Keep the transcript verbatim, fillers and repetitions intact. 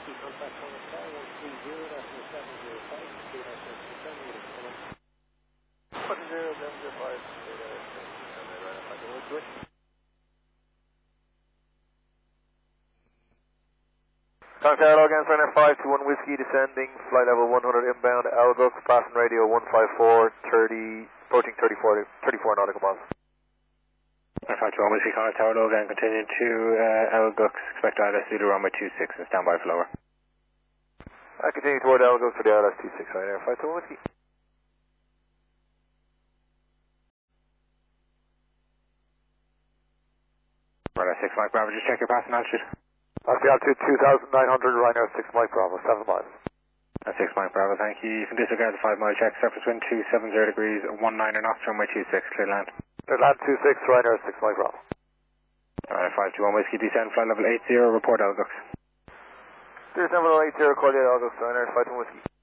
Whiskey, contact on the star one three zero, that's the seven zero five, two nine seven two seven, with a column. one zero seven zero five, two nine seven two seven, right up, I go with Whiskey. Contact log again, Ryanair five two one Whiskey, descending, flight level one hundred inbound, Algox, passing radio one five four, thirty, approaching thirty-four, thirty-four nautical miles. five two one Whiskey, contact tower log again, continuing to uh, Algox, expect I L S Zulu runway two six and stand by for lower. I continue toward Algox for the I L S two six, Ryanair five two one Whiskey. Ryanair six Mike Bravo, just check your passing altitude. That's the altitude two thousand nine hundred, Ryanair six Mike Bravo, seven miles. Uh, six Mike Bravo, thank you. You can disregard the five mile check, surface wind two seven zero degrees, one niner knots, runway two six, clear land. Clear land two six, Ryanair six Mike Bravo. Alright, five two one Whiskey, descend, flight level eight zero, report Algox. Descend level eight zero, call you Algox, Ryanair five two one Whiskey.